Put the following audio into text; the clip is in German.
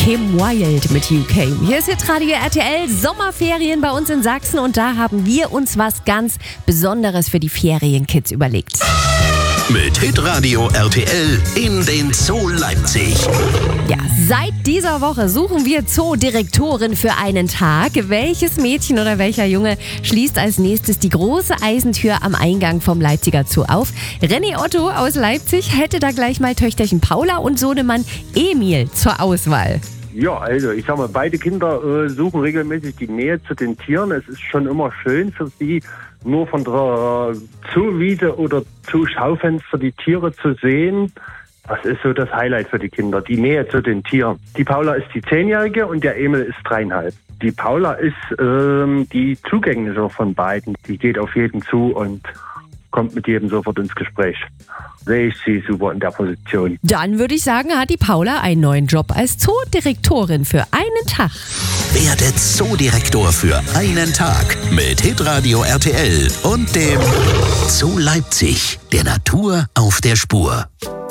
Kim Wilde mit You Came. Hier ist Hitradio RTL, Sommerferien bei uns in Sachsen und da haben wir uns was ganz Besonderes für die Ferienkids überlegt. Mit Hitradio RTL in den Zoo Leipzig. Ja, seit dieser Woche suchen wir Zoodirektorin für einen Tag. Welches Mädchen oder welcher Junge schließt als nächstes die große Eisentür am Eingang vom Leipziger Zoo auf? René Otto aus Leipzig hätte da gleich mal Töchterchen Paula und Sohnemann Emil zur Auswahl. Ja, also ich sag mal, beide Kinder suchen regelmäßig die Nähe zu den Tieren. Es ist schon immer schön für sie, nur von der Zoowiese oder Zooschaufenster die Tiere zu sehen. Das ist so das Highlight für die Kinder, die Nähe zu den Tieren. Die Paula ist die 10-Jährige und der Emil ist 3,5. Die Paula ist die zugänglicher von beiden. Die geht auf jeden zu und kommt mit jedem sofort ins Gespräch. Sehe ich sie super in der Position. Dann würde ich sagen, hat die Paula einen neuen Job als Zoodirektorin für einen Tag. Werde Zoodirektor für einen Tag mit Hitradio RTL und dem Zoo Leipzig, der Natur auf der Spur.